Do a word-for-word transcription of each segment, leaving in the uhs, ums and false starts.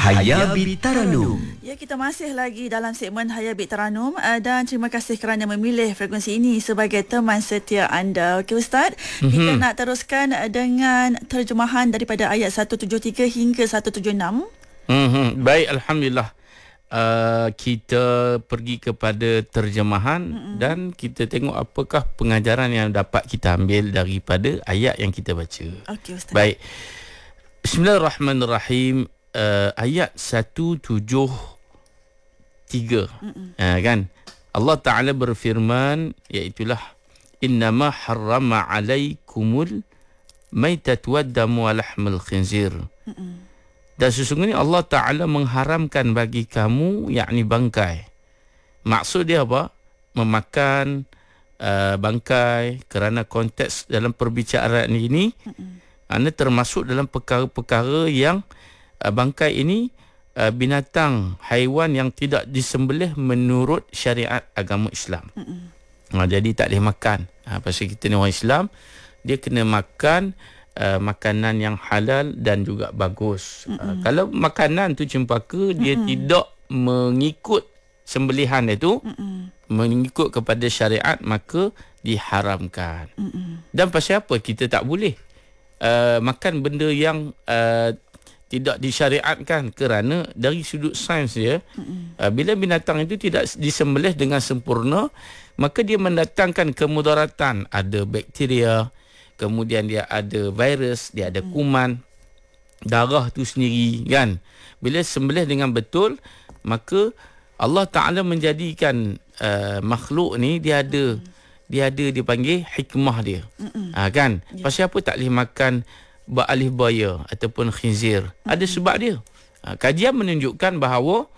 Hayabit Taranum. Ya, kita masih lagi dalam segmen Hayabit Taranum uh, dan terima kasih kerana memilih frekuensi ini sebagai teman setia anda. Okey Ustaz, mm-hmm. kita nak teruskan uh, dengan terjemahan daripada ayat seratus tujuh puluh tiga hingga seratus tujuh puluh enam. Mm-hmm. Baik, alhamdulillah. Uh, kita pergi kepada terjemahan mm-hmm. dan kita tengok apakah pengajaran yang dapat kita ambil daripada ayat yang kita baca. Okey Ustaz. Baik. Bismillahirrahmanirrahim. Uh, ayat seratus tujuh puluh tiga uh, kan Allah Ta'ala berfirman, iaitulah innama harrama alaikumul maitat waddamu walahmul khinzir. Mm-mm. Dan sesungguhnya Allah Ta'ala mengharamkan bagi kamu, yakni bangkai. Maksud dia apa? Memakan uh, bangkai, kerana konteks dalam perbicaraan ini anda termasuk dalam perkara-perkara yang uh, bangkai ini uh, binatang haiwan yang tidak disembelih menurut syariat agama Islam. Uh, jadi tak boleh makan. Uh, pasal kita ni orang Islam, dia kena makan uh, makanan yang halal dan juga bagus. Uh, kalau makanan tu cempaka, dia Mm-mm. tidak mengikut sembelihan itu, Mm-mm. mengikut kepada syariat, maka diharamkan. Mm-mm. Dan pasal apa kita tak boleh Uh, makan benda yang uh, tidak disyariatkan? Kerana dari sudut sains dia, uh, bila binatang itu tidak disembelih dengan sempurna, maka dia mendatangkan kemudaratan. Ada bakteria, kemudian dia ada virus, dia ada kuman, darah tu sendiri kan. Bila sembelih dengan betul, maka Allah Ta'ala menjadikan uh, makhluk ni dia ada dia ada dipanggil hikmah dia. Ha, kan? Ya. Pasal apa tak boleh makan ba'alih buaya ataupun khinzir? Mm-mm. Ada sebab dia. Ha, kajian menunjukkan bahawa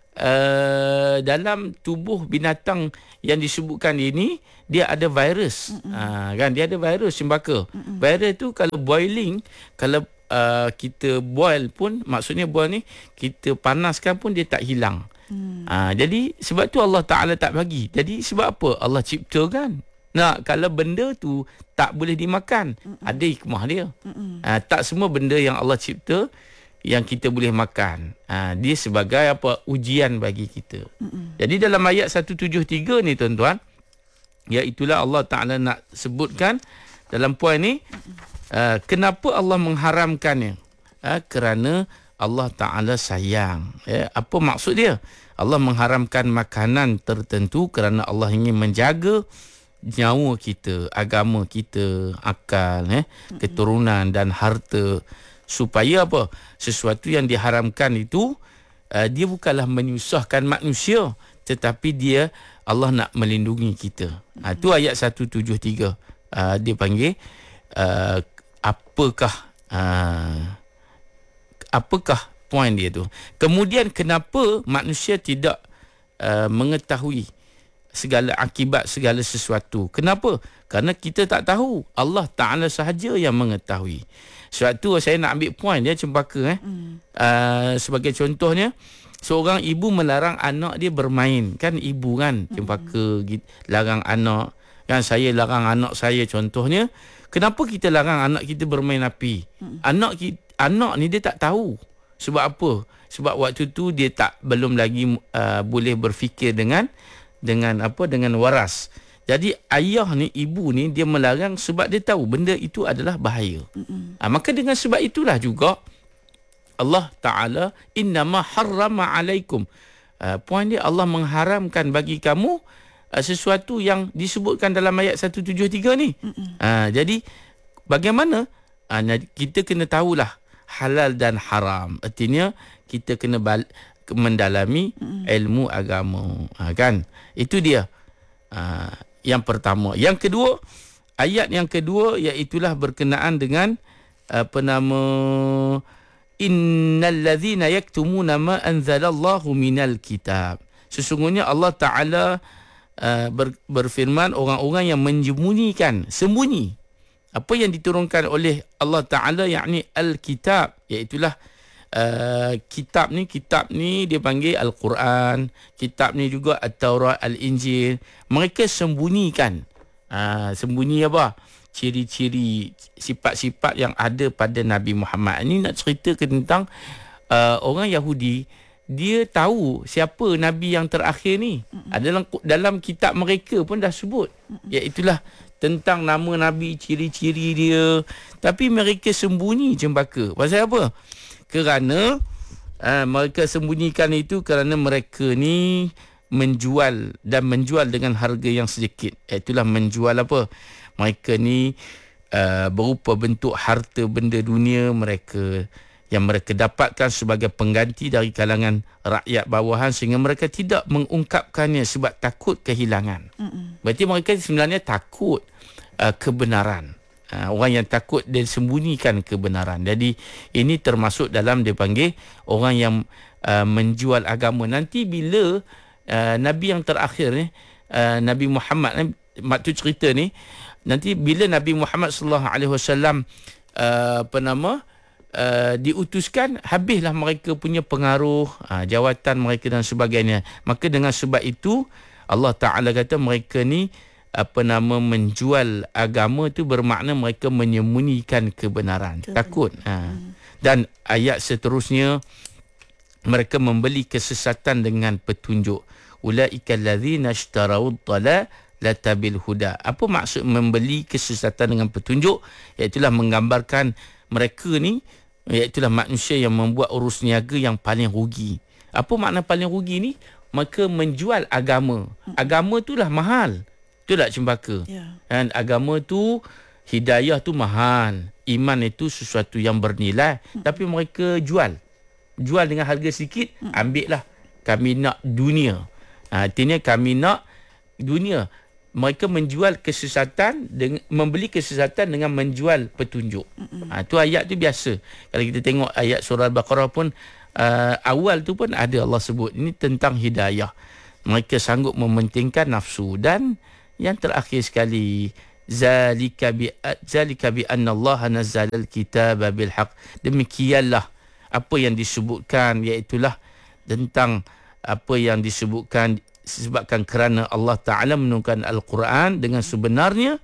uh, dalam tubuh binatang yang disebutkan ini, dia ada virus. Ha, kan? Dia ada virus cempaka. Mm-mm. Virus tu kalau boiling, kalau uh, kita boil pun, maksudnya boil ni, kita panaskan pun dia tak hilang. Hmm. Ha, jadi sebab tu Allah Ta'ala tak bagi. Jadi sebab apa Allah ciptakan? Nah, kalau benda tu tak boleh dimakan, Mm-mm. ada hikmah dia. Ha, tak semua benda yang Allah cipta yang kita boleh makan. Ha, dia sebagai apa? Ujian bagi kita. Mm-mm. Jadi dalam ayat seratus tujuh puluh tiga ni tuan-tuan, iaitulah Allah Ta'ala nak sebutkan dalam poin ni, uh, kenapa Allah mengharamkannya? Uh, kerana Allah Ta'ala sayang. Ya, apa maksud dia? Allah mengharamkan makanan tertentu kerana Allah ingin menjaga nyawa kita, agama kita, akal, eh, keturunan dan harta. Supaya apa? Sesuatu yang diharamkan itu, uh, dia bukanlah menyusahkan manusia, tetapi dia, Allah nak melindungi kita. Uh, itu ayat seratus tujuh puluh tiga. Uh, dia panggil, uh, apakah... Uh, Apakah poin dia tu? Kemudian kenapa manusia tidak uh, mengetahui segala akibat segala sesuatu? Kenapa? Kerana kita tak tahu. Allah Ta'ala sahaja yang mengetahui. Sebab tu saya nak ambil poin dia cempaka. Eh? Mm. Uh, sebagai contohnya, seorang ibu melarang anak dia bermain. Kan ibu kan cempaka mm. larang anak. Kan saya larang anak saya contohnya. Kenapa kita larang anak kita bermain api? Mm. Anak kita Anak ni dia tak tahu. Sebab apa? Sebab waktu tu dia tak belum lagi uh, boleh berfikir dengan dengan apa dengan waras. Jadi ayah ni, ibu ni, dia melarang sebab dia tahu benda itu adalah bahaya. Uh, maka dengan sebab itulah juga Allah Ta'ala innama harrama alaikum. Uh, poin dia, Allah mengharamkan bagi kamu uh, sesuatu yang disebutkan dalam ayat seratus tujuh puluh tiga ni. Uh, jadi bagaimana? Uh, kita kena tahulah halal dan haram. Artinya kita kena bal- mendalami mm. ilmu agama. Ha, kan? Itu dia. Ha, yang pertama. Yang kedua, ayat yang kedua iaitulah berkenaan dengan apa nama, innal ladzina yaktumuna ma anzalallahu minal kitab. Sesungguhnya Allah Ta'ala uh, ber- berfirman, orang-orang yang menyembunyikan, sembunyi apa yang diturunkan oleh Allah Ta'ala, yakni Al-Kitab, iaitulah uh, kitab ni, kitab ni dia panggil Al-Quran, kitab ni juga At-Taurat, Al-Injil. Mereka sembunyikan. Uh, sembunyi apa? Ciri-ciri, sifat-sifat yang ada pada Nabi Muhammad. Ini nak cerita tentang uh, orang Yahudi dia tahu siapa nabi yang terakhir ni. Mm-hmm. Dalam dalam kitab mereka pun dah sebut. Mm-hmm. Iaitulah tentang nama nabi, ciri-ciri dia, tapi mereka sembunyi cempaka. Pasal apa? Kerana uh, mereka sembunyikan itu kerana mereka ni menjual dan menjual dengan harga yang sedikit. Itulah menjual apa? Mereka ni uh, berupa bentuk harta benda dunia mereka yang mereka dapatkan sebagai pengganti dari kalangan rakyat bawahan, sehingga mereka tidak mengungkapkannya sebab takut kehilangan. Mm-mm. Berarti mereka sebenarnya takut uh, kebenaran. Uh, orang yang takut dan sembunyikan kebenaran. Jadi ini termasuk dalam dia panggil orang yang uh, menjual agama. Nanti bila uh, Nabi yang terakhir ni, uh, Nabi Muhammad ni, maksud cerita ni, nanti bila Nabi Muhammad sallallahu alaihi wasallam uh, apa nama Uh, diutuskan, habislah mereka punya pengaruh, uh, jawatan mereka dan sebagainya. Maka dengan sebab itu Allah Ta'ala kata mereka ni apa nama menjual agama tu bermakna mereka menyembunyikan kebenaran. Betul. Takut. Uh. Hmm. Dan ayat seterusnya, mereka membeli kesesatan dengan petunjuk. Ulaika allazina ishtarawud dalalata bil huda. Apa maksud membeli kesesatan dengan petunjuk? Iaitulah menggambarkan mereka ni, iaitulah manusia yang membuat urus niaga yang paling rugi. Apa makna paling rugi ni? Maka menjual agama. Agama tu lah mahal. Tu tak cempaka. Yeah. Dan agama tu, hidayah tu mahal. Iman itu sesuatu yang bernilai. Mm. Tapi mereka jual. Jual dengan harga sikit, mm. ambil lah. Kami nak dunia. Ha, artinya kami nak dunia. Mereka menjual kesesatan, dengan, membeli kesesatan dengan menjual petunjuk. Ha, tu ayat tu biasa. Kalau kita tengok ayat surah Al-Baqarah pun, uh, awal tu pun ada Allah sebut. Ini tentang hidayah. Mereka sanggup mementingkan nafsu. Dan yang terakhir sekali, zalika bi zalika bi anna Allah nazzala al-kitaba bil haqq. Demikianlah apa yang disebutkan, iaitulah tentang apa yang disebutkan disebabkan kerana Allah Ta'ala menurunkan Al-Quran dengan sebenarnya,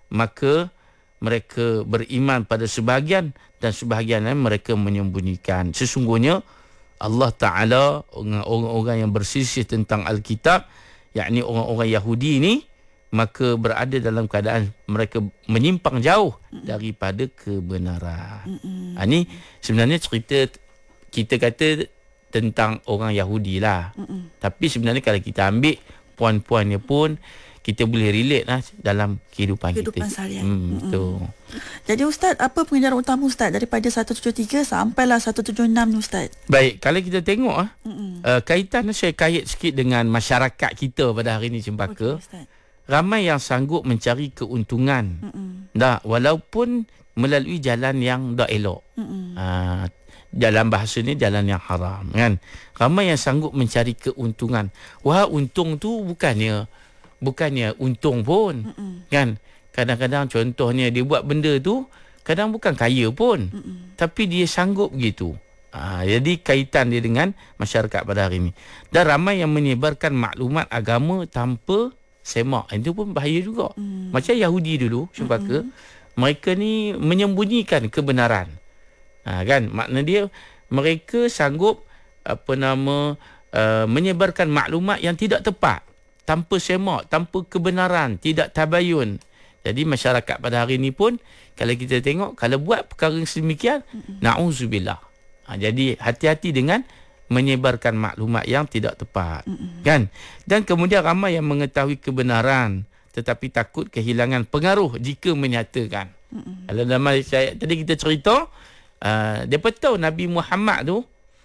maka mereka beriman pada sebahagian dan sebahagian lain mereka menyembunyikan. Sesungguhnya Allah Ta'ala, orang-orang yang bersisih tentang Alkitab, yakni orang-orang Yahudi ni, maka berada dalam keadaan mereka menyimpang jauh daripada kebenaran. Ha, ni sebenarnya cerita kita kata tentang orang Yahudi lah. Mm-mm. Tapi sebenarnya kalau kita ambil puan-puannya pun, kita boleh relate lah dalam kehidupan, kehidupan kita. Seharian. Hmm, betul. Jadi Ustaz, apa pengajaran utama Ustaz daripada seratus tujuh puluh tiga sampailah seratus tujuh puluh enam ni Ustaz? Baik, kalau kita tengok ah, uh, kaitan saya kait sikit dengan masyarakat kita pada hari ini cempaka. Okay, ramai yang sanggup mencari keuntungan. Dah, walaupun melalui jalan yang tak elok. Uh, dalam bahasa ni jalan yang haram, kan? Ramai yang sanggup mencari keuntungan. Wah, untung tu bukannya bukannya untung pun. Mm-mm. Kan? Kadang-kadang contohnya dia buat benda tu kadang bukan kaya pun. Mm-mm. Tapi dia sanggup begitu. Ha, jadi kaitan dia dengan masyarakat pada hari ini. Dan ramai yang menyebarkan maklumat agama tanpa semak. Itu pun bahaya juga. Mm. Macam Yahudi dulu, cempaka, mereka ni menyembunyikan kebenaran. Ha, kan, makna dia mereka sanggup apa nama uh, menyebarkan maklumat yang tidak tepat, tanpa semak, tanpa kebenaran, tidak tabayun. Jadi masyarakat pada hari ini pun kalau kita tengok, kalau buat perkara sedemikian, mm-hmm. na'udzubillah. Ha, jadi hati-hati dengan menyebarkan maklumat yang tidak tepat. Mm-hmm. Kan? Dan kemudian ramai yang mengetahui kebenaran tetapi takut kehilangan pengaruh jika menyatakan. Mm-hmm. Kalau dalam ayat tadi kita cerita, Uh, dia tahu Nabi Muhammad tu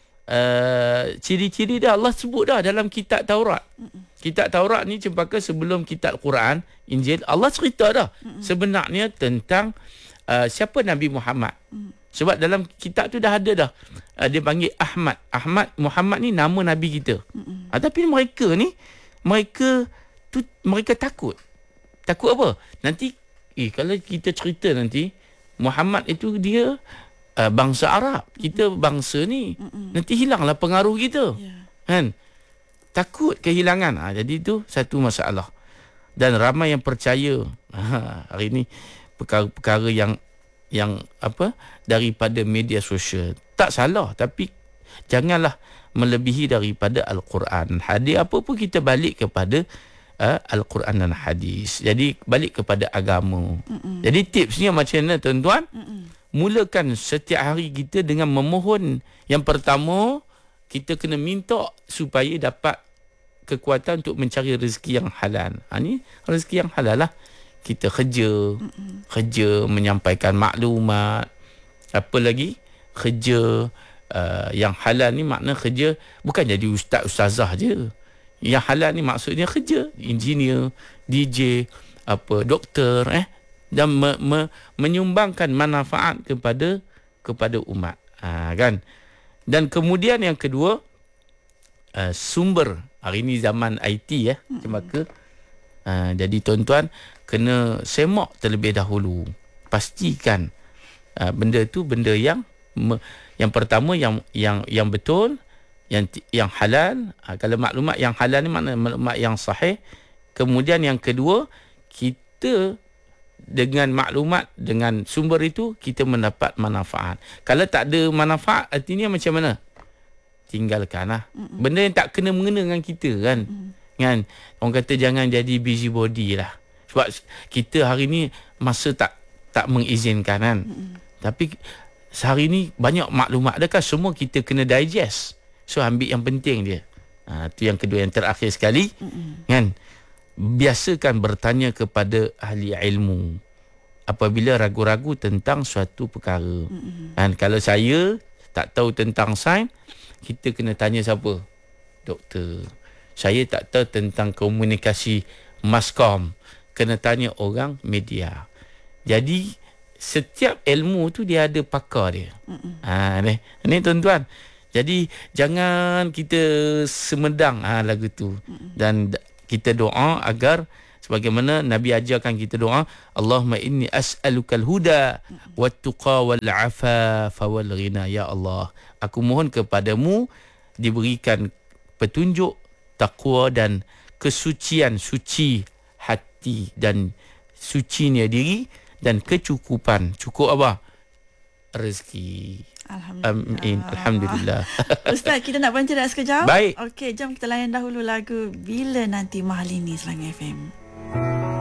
uh, ciri-ciri dia Allah sebut dah dalam kitab Taurat. Mm-mm. Kitab Taurat ni cempaka sebelum kitab Quran, Injil, Allah cerita dah Mm-mm. sebenarnya tentang uh, siapa Nabi Muhammad. Mm. Sebab dalam kitab tu dah ada dah. Uh, dia panggil Ahmad. Ahmad Muhammad ni nama Nabi kita. Uh, tapi mereka ni mereka tu mereka takut. Takut apa? Nanti eh kalau kita cerita nanti Muhammad itu dia Uh, bangsa Arab, kita bangsa ni, Mm-mm. nanti hilanglah pengaruh kita, yeah. kan? Takut kehilangan. Ha, jadi itu satu masalah. Dan ramai yang percaya ha, hari ini perkara-perkara yang yang apa daripada media sosial. Tak salah, tapi janganlah melebihi daripada Al-Quran. Hadis apa pun kita balik kepada uh, Al-Quran dan hadis. Jadi balik kepada agama. Mm-mm. Jadi tipsnya macam mana tuan-tuan? Mm-mm. Mulakan setiap hari kita dengan memohon. Yang pertama, kita kena minta supaya dapat kekuatan untuk mencari rezeki yang halal. Ha, ni rezeki yang halal lah. Kita kerja, Mm-mm. kerja menyampaikan maklumat. Apa lagi? Kerja uh, yang halal ni makna kerja bukan jadi ustaz ustazah je. Yang halal ni maksudnya kerja engineer, D J, apa doktor eh dan me, me, menyumbangkan manfaat kepada kepada umat. Ha, kan? Dan kemudian yang kedua, uh, sumber. Hari ni zaman I T ya, mm-hmm. maka uh, jadi tuan-tuan kena semak terlebih dahulu. Pastikan uh, benda tu benda yang me, yang pertama yang yang yang betul, yang yang halal. Uh, kalau maklumat yang halal ni makna maklumat yang sahih. Kemudian yang kedua, kita dengan maklumat, dengan sumber itu kita mendapat manfaat. Kalau tak ada manfaat, artinya macam mana? Tinggalkanlah. Mm-mm. Benda yang tak kena mengena dengan kita kan. Mm. Kan? Orang kata jangan jadi busybody lah. Sebab kita hari ni masa tak tak mengizinkan kan. Mm-mm. Tapi sehari ni banyak maklumat. Adakah semua kita kena digest? So ambil yang penting dia. Ha, tu yang kedua, yang terakhir sekali. Mm-mm. Kan? Biasakan bertanya kepada ahli ilmu apabila ragu-ragu tentang suatu perkara. Mm-hmm. Dan kalau saya tak tahu tentang sains, kita kena tanya siapa? Doktor. Saya tak tahu tentang komunikasi maskom, kena tanya orang media. Jadi setiap ilmu tu dia ada pakar dia. Mm-hmm. Ha ni, ni tuan-tuan. Jadi jangan kita semedang ha, lagu tu. Mm-hmm. Dan kita doa agar sebagaimana Nabi ajarkan kita doa, Allahumma inni as'alukal huda wat-tuqa wal-'afafa wal-ghina. Ya Allah, aku mohon kepadamu diberikan petunjuk, takwa dan kesucian, suci hati dan sucinya diri dan kecukupan. Cukup apa? Rezeki. Alhamdulillah. Amin. Alhamdulillah. Ustaz, kita nak berhenti dah sekejap. Baik. Okey, jom kita layan dahulu lagu Bila Nanti Mahal Ini Selangor F M.